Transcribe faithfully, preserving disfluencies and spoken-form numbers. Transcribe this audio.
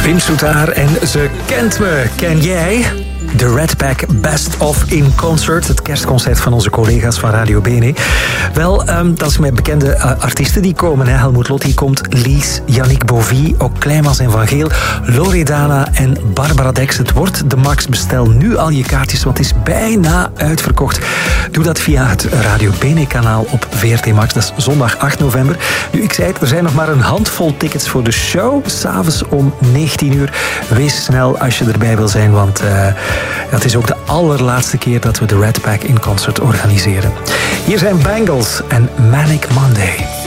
Wim Soetaar en Ze kent me. Ken jij? De Red Pack Best of in Concert. Het kerstconcert van onze collega's van Radio Bene. Wel, um, dat is met bekende uh, artiesten die komen. Hè. Helmut Lotti komt, Lies, Yannick Bovie, ook Kleimans en Van Geel, Loredana en Barbara Dex. Het wordt de max. Bestel nu al je kaartjes, want het is bijna uitverkocht. Doe dat via het Radio Bene kanaal op V R T Max. Dat is zondag acht november. Nu, ik zei het, er zijn nog maar een handvol tickets voor de show. S'avonds om negentien uur. Wees snel als je erbij wil zijn, want uh, het is ook de allerlaatste keer dat we de Red Pack in Concert organiseren. Hier zijn Bangles en Manic Monday.